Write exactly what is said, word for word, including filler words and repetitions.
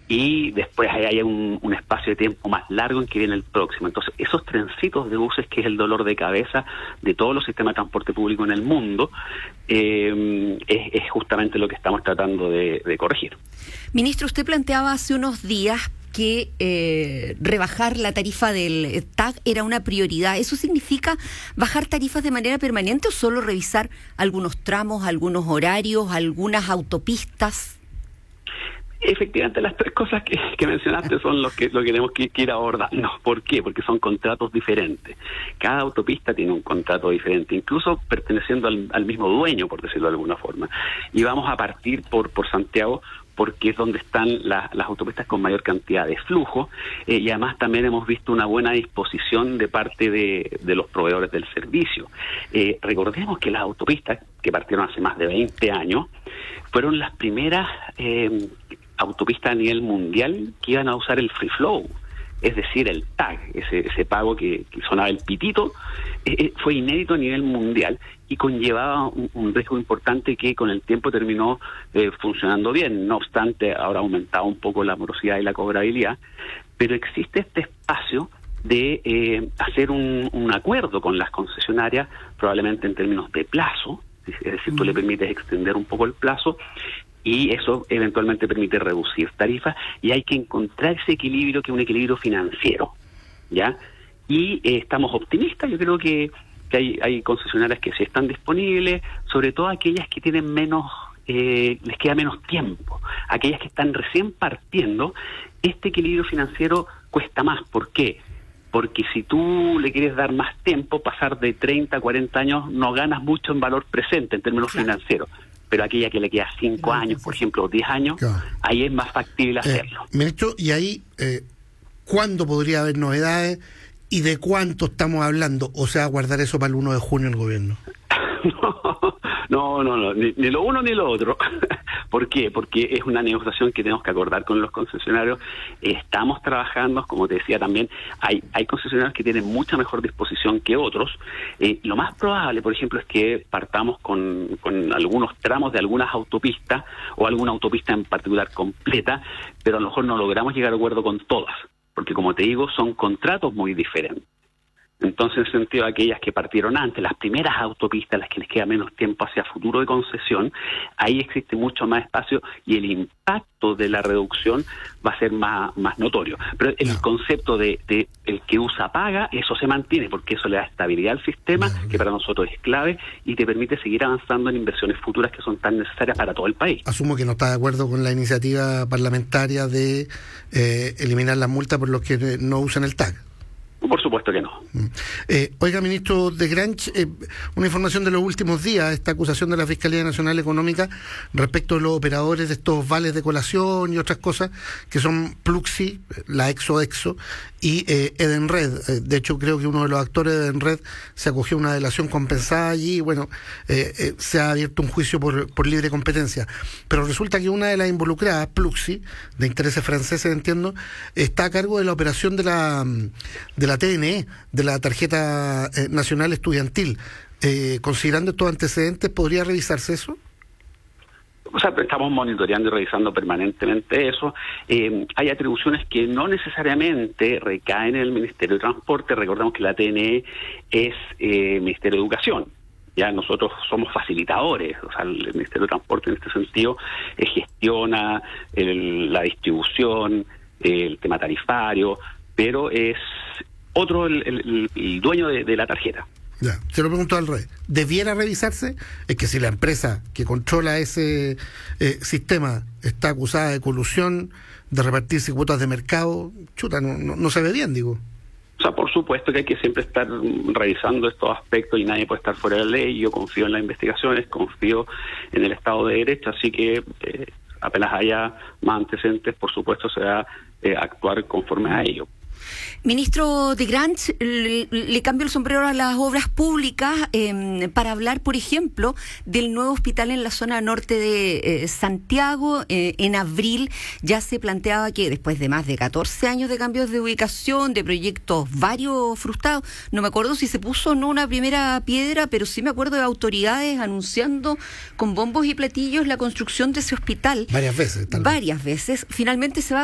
y después hay, hay un, un espacio de tiempo más largo en que viene el próximo. Entonces, esos trencitos de buses, que es el dolor de cabeza de todos los sistemas de transporte público en el mundo, eh, es, es justamente lo que estamos tratando de, de corregir. Ministro, usted planteaba hace unos días que eh, rebajar la tarifa del T A G era una prioridad. ¿Eso significa bajar tarifas de manera permanente o solo revisar algunos tramos, algunos horarios, algunas autopistas? Efectivamente, las tres cosas que, que mencionaste son lo que lo que tenemos que, que ir abordando. ¿Por qué? Porque son contratos diferentes. Cada autopista tiene un contrato diferente, incluso perteneciendo al, al mismo dueño, por decirlo de alguna forma. Y vamos a partir por, por Santiago, porque es donde están la, las autopistas con mayor cantidad de flujo, eh, y además también hemos visto una buena disposición de parte de, de los proveedores del servicio. Eh, recordemos que las autopistas, que partieron hace más de veinte años, fueron las primeras eh, autopistas a nivel mundial que iban a usar el free flow, es decir, el T A G, ese, ese pago que, que sonaba el pitito, eh, fue inédito a nivel mundial y conllevaba un, un riesgo importante que con el tiempo terminó eh, funcionando bien. No obstante, ahora ha aumentado un poco la morosidad y la cobrabilidad, pero existe este espacio de eh, hacer un, un acuerdo con las concesionarias, probablemente en términos de plazo, es decir, tú le permites extender un poco el plazo, y eso eventualmente permite reducir tarifas, y hay que encontrar ese equilibrio, que es un equilibrio financiero, ¿ya? Y eh, estamos optimistas. Yo creo que, que hay, hay concesionarias que sí están disponibles, sobre todo aquellas que tienen menos, eh, les queda menos tiempo, aquellas que están recién partiendo. Este equilibrio financiero cuesta más. ¿Por qué? Porque si tú le quieres dar más tiempo, pasar de treinta a cuarenta años, no ganas mucho en valor presente en términos claro. financieros. Pero aquella que le queda cinco años, por ejemplo, o diez años, claro. ahí es más factible hacerlo. Eh, ministro, y ahí, eh, ¿cuándo podría haber novedades y de cuánto estamos hablando? ¿O sea, guardar eso para el uno de junio el gobierno? no, no, no, ni, ni lo uno ni lo otro. ¿Por qué? Porque es una negociación que tenemos que acordar con los concesionarios. Estamos trabajando, como te decía también, hay hay concesionarios que tienen mucha mejor disposición que otros. Eh, lo más probable, por ejemplo, es que partamos con, con algunos tramos de algunas autopistas, o alguna autopista en particular completa, pero a lo mejor no logramos llegar a acuerdo con todas, porque como te digo, son contratos muy diferentes. Entonces, en el sentido de aquellas que partieron antes, las primeras autopistas, las que les queda menos tiempo hacia futuro de concesión, ahí existe mucho más espacio y el impacto de la reducción va a ser más, más notorio. Pero el no. concepto de, de el que usa paga, eso se mantiene, porque eso le da estabilidad al sistema, no, no. que para nosotros es clave, y te permite seguir avanzando en inversiones futuras que son tan necesarias para todo el país. Asumo que no está de acuerdo con la iniciativa parlamentaria de eh, eliminar las multas por los que no usan el T A G. Por supuesto que no. Eh, oiga, ministro de Granch, eh, una información de los últimos días, esta acusación de la Fiscalía Nacional Económica respecto a los operadores de estos vales de colación y otras cosas, que son Pluxee, la Exo-Exo, y eh, Edenred. Eh, de hecho, creo que uno de los actores de Edenred se acogió a una delación compensada allí, y bueno, eh, eh, se ha abierto un juicio por, por libre competencia. Pero resulta que una de las involucradas, Pluxee, de intereses franceses, entiendo, está a cargo de la operación de la... de la T N E, de la Tarjeta eh, Nacional Estudiantil. Eh, considerando estos antecedentes, ¿podría revisarse eso? O sea, estamos monitoreando y revisando permanentemente eso. Eh, hay atribuciones que no necesariamente recaen en el Ministerio de Transporte. Recordemos que la T N E es eh, Ministerio de Educación. Ya nosotros somos facilitadores, o sea, el Ministerio de Transporte en este sentido eh, gestiona el, la distribución, eh, el tema tarifario, pero es otro el, el, el dueño de, de la tarjeta. Ya, se lo pregunto al revés. ¿Debiera revisarse? Es que si la empresa que controla ese eh, sistema está acusada de colusión, de repartirse cuotas de mercado, chuta, no, no, no se ve bien, digo. O sea, por supuesto que hay que siempre estar revisando estos aspectos y nadie puede estar fuera de la ley. Yo confío en las investigaciones, confío en el Estado de Derecho, así que eh, apenas haya más antecedentes, por supuesto se va a eh, actuar conforme a ello. Ministro de Granch, le, le cambio el sombrero a las obras públicas eh, para hablar, por ejemplo, del nuevo hospital en la zona norte de eh, Santiago. Eh, en abril ya se planteaba que después de más de catorce años de cambios de ubicación, de proyectos varios frustrados, no me acuerdo si se puso o no una primera piedra, pero sí me acuerdo de autoridades anunciando con bombos y platillos la construcción de ese hospital. Varias veces. Tal vez. Varias veces. Finalmente se va